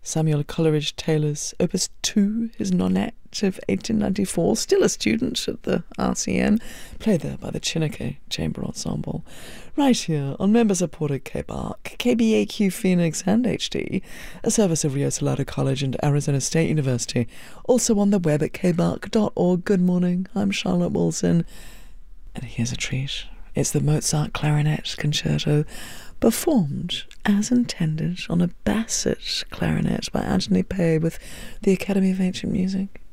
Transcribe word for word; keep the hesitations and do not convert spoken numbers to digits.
Samuel Coleridge Taylor's Opus two, his Nonette of eighteen ninety-four, still a student at the R C N, played there by the Chineke Chamber Ensemble. Right here on member-supported K B A R C, K B A Q Phoenix and H D, a service of Rio Salado College and Arizona State University, also on the web at k b a r c dot org. Good morning, I'm Charlotte Wilson, and here's a treat. It's the Mozart Clarinet Concerto, performed as intended on a Bassett clarinet by Anthony Pay with the Academy of Ancient Music.